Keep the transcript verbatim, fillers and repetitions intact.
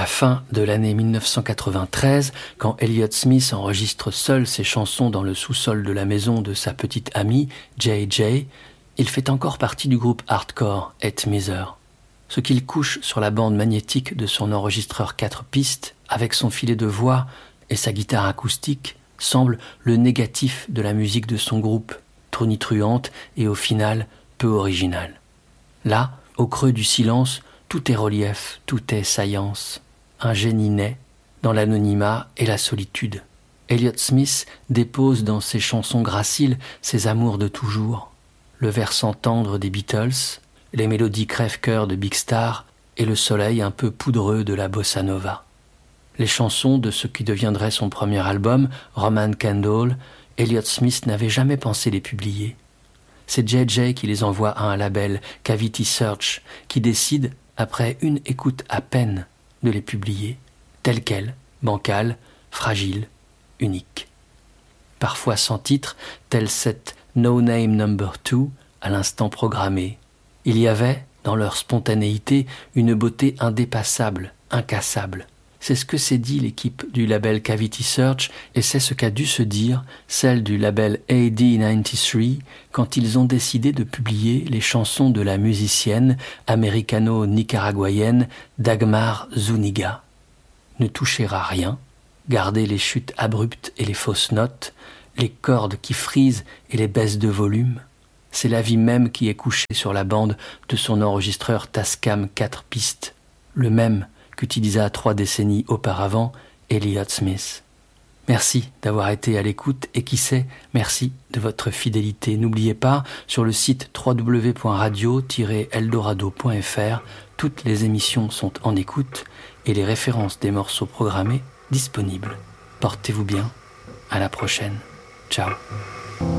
la fin de l'année dix-neuf cent quatre-vingt-treize, quand Elliott Smith enregistre seul ses chansons dans le sous-sol de la maison de sa petite amie, J J, il fait encore partie du groupe hardcore Het Miser. Ce qu'il couche sur la bande magnétique de son enregistreur quatre pistes, avec son filet de voix et sa guitare acoustique, semble le négatif de la musique de son groupe, tonitruante et au final peu originale. Là, au creux du silence, tout est relief, tout est saillance. Un génie naît dans l'anonymat et la solitude. Elliott Smith dépose dans ses chansons graciles ses amours de toujours, le versant tendre des Beatles, les mélodies crève-cœur de Big Star et le soleil un peu poudreux de la bossa nova. Les chansons de ce qui deviendrait son premier album, Roman Candle, Elliott Smith n'avait jamais pensé les publier. C'est J J qui les envoie à un label, Cavity Search, qui décide, après une écoute à peine, de les publier, telles quelles, bancales, fragiles, uniques. Parfois sans titre, tel cette No Name Number deux, à l'instant programmé. Il y avait, dans leur spontanéité, une beauté indépassable, incassable. C'est ce que s'est dit l'équipe du label Cavity Search et c'est ce qu'a dû se dire celle du label A D quatre-vingt-treize quand ils ont décidé de publier les chansons de la musicienne américano-nicaraguayenne Dagmar Zúñiga. Ne toucher à rien, garder les chutes abruptes et les fausses notes, les cordes qui frisent et les baisses de volume. C'est la vie même qui est couchée sur la bande de son enregistreur Tascam quatre pistes, le même qu'utilisa trois décennies auparavant Elliott Smith. Merci d'avoir été à l'écoute et qui sait, merci de votre fidélité. N'oubliez pas, sur le site w w w point radio tiret eldorado point f r, toutes les émissions sont en écoute et les références des morceaux programmés disponibles. Portez-vous bien, à la prochaine. Ciao.